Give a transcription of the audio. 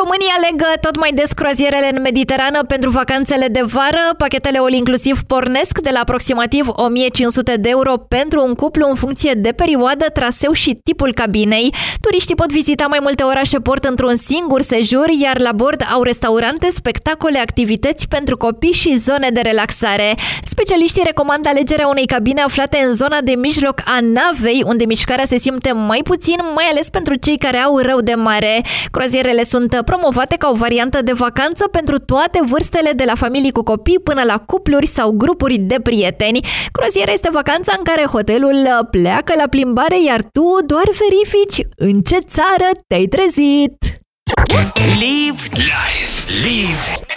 Românii aleg tot mai des croazierele în Mediterană pentru vacanțele de vară. Pachetele all-inclusiv pornesc de la aproximativ 1.500 de euro pentru un cuplu în funcție de perioadă, traseu și tipul cabinei. Turiștii pot vizita mai multe orașe port într-un singur sejur, iar la bord au restaurante, spectacole, activități pentru copii și zone de relaxare. Specialiștii recomandă alegerea unei cabine aflate în zona de mijloc a navei, unde mișcarea se simte mai puțin, mai ales pentru cei care au rău de mare. Croazierele sunt promovate ca o variantă de vacanță pentru toate vârstele, de la familii cu copii până la cupluri sau grupuri de prieteni. Croaziera este vacanța în care hotelul pleacă la plimbare, iar tu doar verifici în ce țară te-ai trezit. Live